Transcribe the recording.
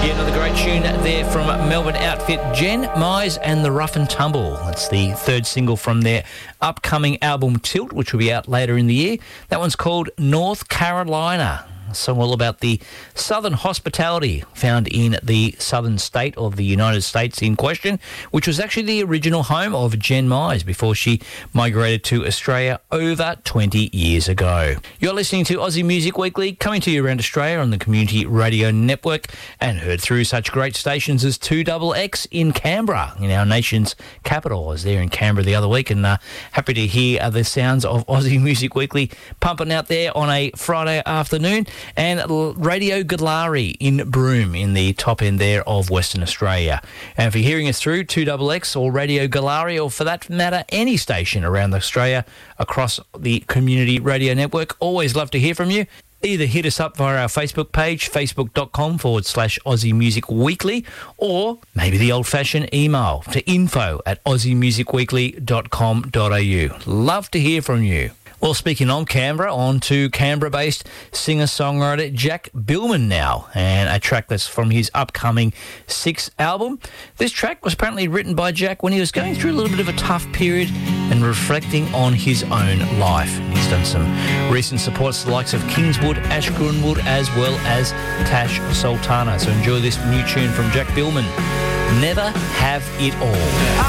Yeah, another great tune there from Melbourne outfit Jen Mize and the Rough and Tumble. That's the third single from their upcoming album Tilt, which will be out later in the year. That one's called North Carolina. A song all about the southern hospitality found in the southern state of the United States in question, which was actually the original home of Jen Mize before she migrated to Australia over 20 years ago. You're listening to Aussie Music Weekly, coming to you around Australia on the Community Radio Network, and heard through such great stations as 2XX in Canberra, in our nation's capital. I was there in Canberra the other week, and happy to hear the sounds of Aussie Music Weekly pumping out there on a Friday afternoon. And Radio Galari in Broome in the top end there of Western Australia. And if you're hearing us through 2XX or Radio Galari, or for that matter any station around Australia across the Community Radio Network, always love to hear from you. Either hit us up via our Facebook page, facebook.com/Aussie Music Weekly, or maybe the old-fashioned email to info@aussiemusicweekly.com.au. Love to hear from you. Well, speaking on Canberra, on to Canberra-based singer-songwriter Jack Billman now, and a track that's from his upcoming 6th album. This track was apparently written by Jack when he was going through a little bit of a tough period and reflecting on his own life. He's done some recent supports to the likes of Kingswood, Ash Grunwood, as well as Tash Sultana. So enjoy this new tune from Jack Billman, Never Have It All.